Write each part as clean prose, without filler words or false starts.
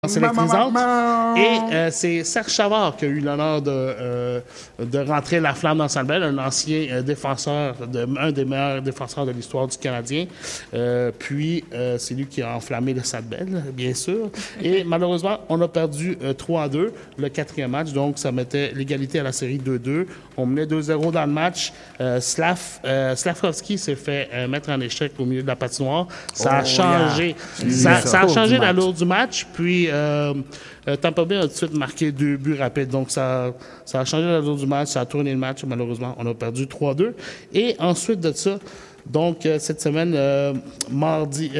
électrisante. Et c'est Serge Chavard qui a eu l'honneur de rentrer la flamme dans Centre Bell, un ancien défenseur, un des meilleurs défenseurs de l'histoire du Canadien. Puis, c'est lui qui a enflammé le Centre Bell, bien sûr. Et malheureusement, on a perdu 3-2 le quatrième match. Donc, ça mettait l'égalité à la série 2-2. On menait 2-0 dans le match. Slavkovski s'est fait mettre en échec au milieu de la patinoire. Ça a changé. Ça a changé l'allure du match. Puis, Tampa Bay a tout de suite marqué 2 buts rapides. Donc, ça a changé l'allure du match. Ça a tourné le match. Malheureusement, on a perdu 3-2. Et ensuite de ça, donc, cette semaine, mercredi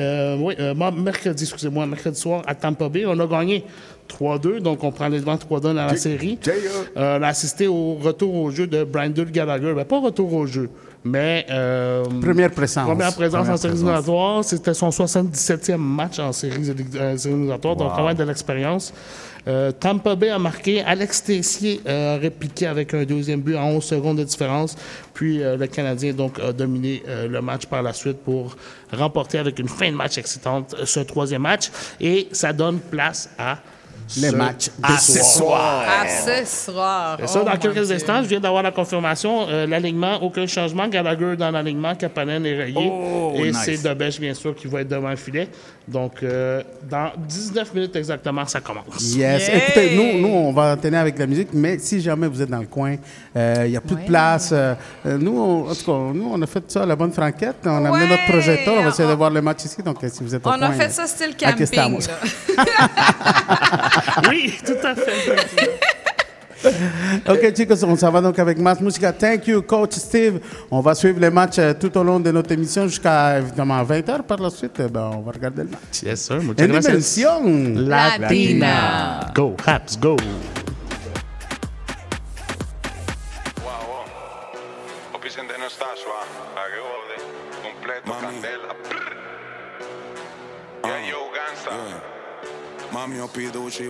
soir, à Tampa Bay, on a gagné 3-2. Donc, on prend les devants 3-2 dans la série. On a assisté au retour au jeu de Brandon Gallagher. Ben, pas retour au jeu, mais... Première présence en séries éliminatoires. C'était son 77e match en séries éliminatoires. Donc, quand même de l'expérience. Tampa Bay a marqué. Alex Tessier a répliqué avec un deuxième but en 11 secondes de différence. Puis le Canadien donc, a dominé le match par la suite pour remporter avec une fin de match excitante ce troisième match. Et ça donne place à les matchs accessoires. C'est ça, dans quelques instants, je viens d'avoir la confirmation. L'alignement, aucun changement. Gallagher dans l'alignement, Kapanen est rayé. Et c'est Debèche, bien sûr, qui va être devant le filet. Donc, dans 19 minutes exactement, ça commence. Yes. Écoutez, nous, on va tenir avec la musique, mais si jamais vous êtes dans le coin, il n'y a plus de place. Nous, en tout cas, on a fait ça à la bonne franquette. On a amené notre projecteur. On va essayer de voir le match ici. Donc, si vous êtes au coin... On a fait ça style camping. Oui, tout à fait. OK, chicos, on s'en va donc avec Mas Musica. Thank you, Coach Steve. On va suivre les matchs tout au long de notre émission jusqu'à, évidemment, 20h. Par la suite, on va regarder le match. Yes, sir. En dimension Latina. Go, Habs, go. Mami, ho piduci